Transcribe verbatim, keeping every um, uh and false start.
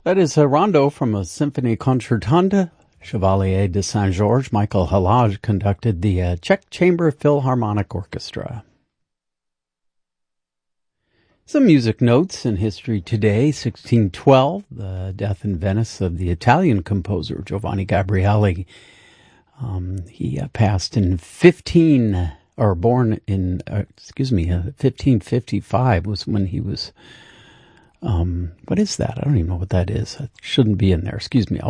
That is a rondo from a Symphonie Concertante, Chevalier de Saint-Georges. Michael Halage conducted the uh, Czech Chamber Philharmonic Orchestra. Some music notes in history today. sixteen twelve, the death in Venice of the Italian composer Giovanni Gabrieli. Um, he uh, passed in fifteen, or born in, uh, excuse me, uh, fifteen fifty-five was when he was, um, what is that? I don't even know what that is. It shouldn't be in there. Excuse me.